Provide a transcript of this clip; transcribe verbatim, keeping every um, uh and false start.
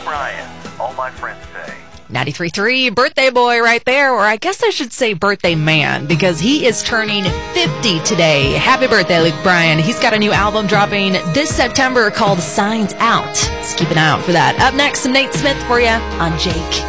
Bryan. All my friends say. ninety-three point three, birthday boy right there, or I guess I should say birthday man, because he is turning fifty today. Happy birthday, Luke Bryan. He's got a new album dropping this September called Signs Out. So keep an eye out for that. Up next, some Nate Smith for you on Jake.